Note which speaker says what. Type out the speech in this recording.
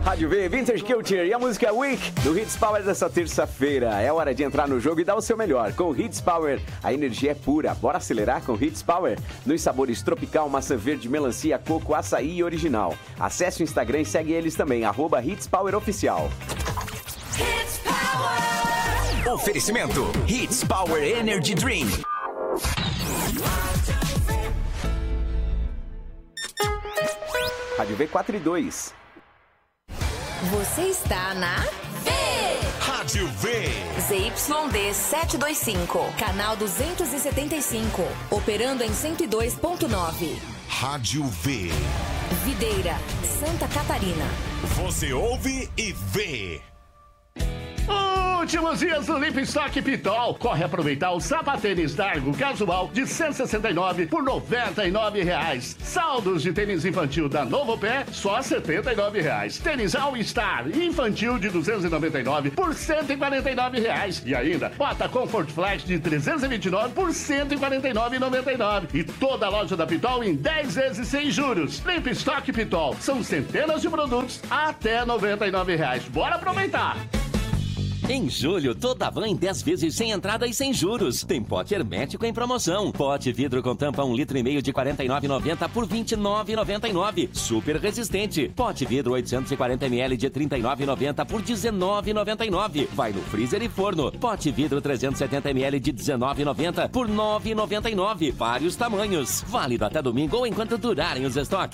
Speaker 1: Rádio V, Vintage Culture e a música Week do Hits Power dessa terça-feira. É hora de entrar no jogo e dar o seu melhor. Com o Hits Power, a energia é pura. Bora acelerar com Hits Power? Nos sabores tropical, maçã verde, melancia, coco, açaí e original. Acesse o Instagram e segue eles também, @Hits Power Oficial.
Speaker 2: Hits Power.
Speaker 3: Oferecimento Hits Power Energy Drink.
Speaker 1: Rádio V 4 e 2.
Speaker 4: Você está na
Speaker 3: Rádio V.
Speaker 4: ZYD 725, canal 275, operando em 102.9.
Speaker 3: Rádio V.
Speaker 4: Videira, Santa Catarina.
Speaker 3: Você ouve e vê.
Speaker 5: Últimos dias do Limp Stock Pitol. Corre aproveitar o sapatênis Dargo casual de 169 por R$99. Saldos de tênis infantil da Novo Pé, só R$79. Tênis All Star infantil de 299 por R$149. E ainda, bota Comfort Flash de 329 por R$149,99. E toda a loja da Pitol em 10 vezes sem juros. Limp Stock Pitol. São centenas de produtos até R$99. Bora aproveitar!
Speaker 6: Em julho, toda van em 10 vezes sem entrada e sem juros. Tem pote hermético em promoção. Pote vidro com tampa 1,5 litros de R$ 49,90 por R$ 29,99. Super resistente. Pote vidro 840 ml de R$ 39,90 por R$ 19,99. Vai no freezer e forno. Pote vidro 370 ml de R$ 19,90 por R$ 9,99. Vários tamanhos. Válido até domingo ou enquanto durarem os estoques.